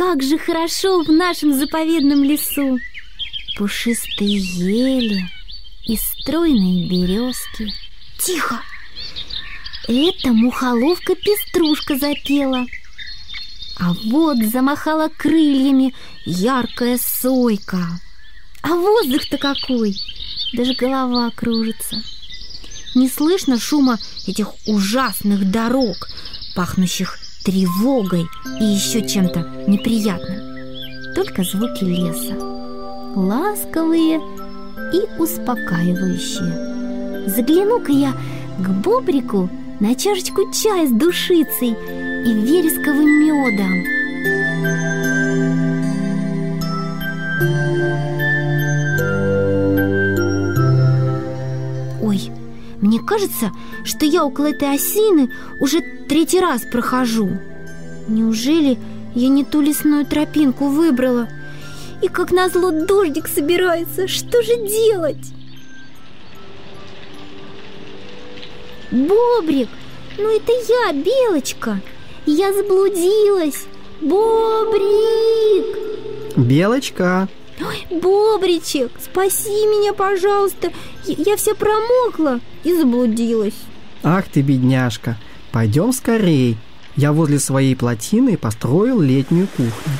как же хорошо в нашем заповедном лесу! Пушистые ели и стройные березки. Тихо! Это мухоловка-пеструшка запела. А вот замахала крыльями яркая сойка. А воздух-то какой! Даже голова кружится. Не слышно шума этих ужасных дорог, пахнущих тревогой и еще чем-то неприятным. Только звуки леса, ласковые и успокаивающие. Загляну-ка я к Бобрику на чашечку чая с душицей и вересковым медом. Ой, мне кажется, что я около этой осины уже 3-й раз прохожу. Неужели я не ту лесную тропинку выбрала? И как назло дождик собирается. Что же делать? Бобрик, ну это я, Белочка. Я заблудилась. Бобрик! Белочка! Ой, Бобричек, спаси меня, пожалуйста. Я вся промокла и заблудилась. Ах ты, бедняжка, пойдем скорей. Я возле своей плотины построил летнюю кухню.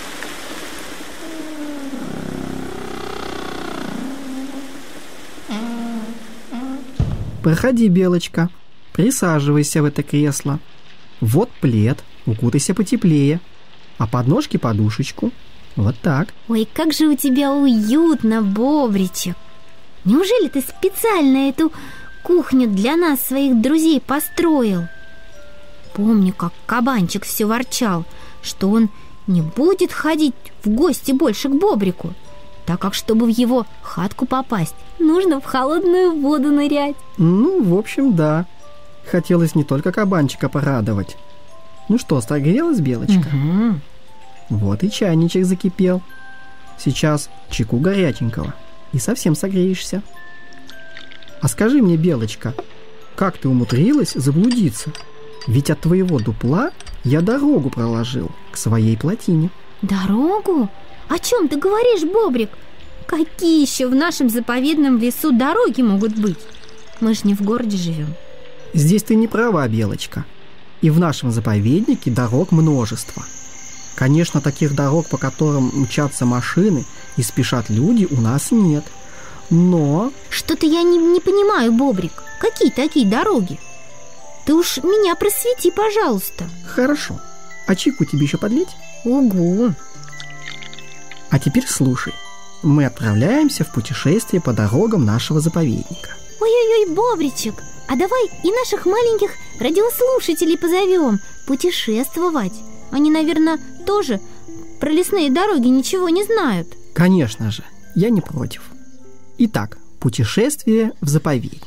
Проходи, Белочка, присаживайся в это кресло. Вот плед, укутайся потеплее, а под ножки подушечку. Вот так. Ой, как же у тебя уютно, Бобричек. Неужели ты специально эту кухню для нас, своих друзей, построил? Помню, как кабанчик все ворчал, что он не будет ходить в гости больше к Бобрику, так как, чтобы в его хатку попасть, нужно в холодную воду нырять. Ну, в общем, да. Хотелось не только кабанчика порадовать. Ну что, согрелась, Белочка? Угу. Вот и чайничек закипел. Сейчас чайку горяченького, и совсем согреешься. А скажи мне, Белочка, как ты умудрилась заблудиться? Ведь от твоего дупла я дорогу проложил к своей плотине. Дорогу? О чем ты говоришь, Бобрик? Какие еще в нашем заповедном лесу дороги могут быть? Мы ж не в городе живем. Здесь ты не права, Белочка. И в нашем заповеднике дорог множество. Конечно, таких дорог, по которым мчатся машины и спешат люди, у нас нет. Но... Что-то я не понимаю, Бобрик. Какие такие дороги? Ты уж меня просвети, пожалуйста. Хорошо. А чайку тебе еще подлить? Угу. А теперь слушай. Мы отправляемся в путешествие по дорогам нашего заповедника. Ой-ой-ой, Бобричек, а давай и наших маленьких радиослушателей позовем путешествовать. Они, наверное, тоже про лесные дороги ничего не знают. Конечно же, я не против. Итак, путешествие в заповедник.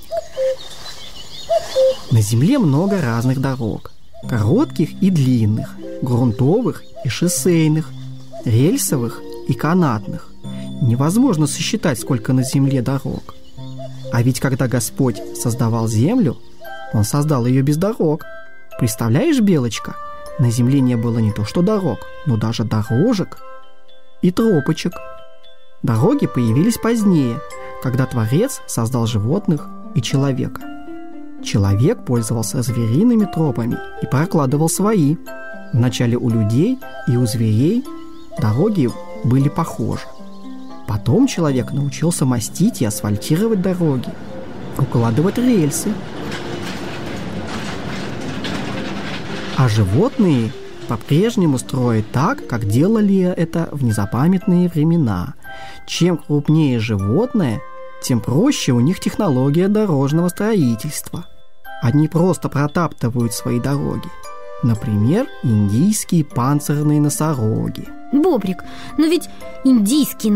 На земле много разных дорог. Коротких и длинных, грунтовых и шоссейных, рельсовых и канатных. Невозможно сосчитать, сколько на земле дорог. А ведь когда Господь создавал землю, Он создал ее без дорог. Представляешь, Белочка, на земле не было не то что дорог, но даже дорожек и тропочек. Дороги появились позднее, когда Творец создал животных и человека. Человек пользовался звериными тропами и прокладывал свои. Вначале у людей и у зверей дороги были похожи. Потом человек научился мастить и асфальтировать дороги, укладывать рельсы. А животные по-прежнему строят так, как делали это в незапамятные времена. Чем крупнее животное, тем проще у них технология дорожного строительства. Они просто протаптывают свои дороги. Например, индийские панцирные носороги. Бобрик, но ведь индийские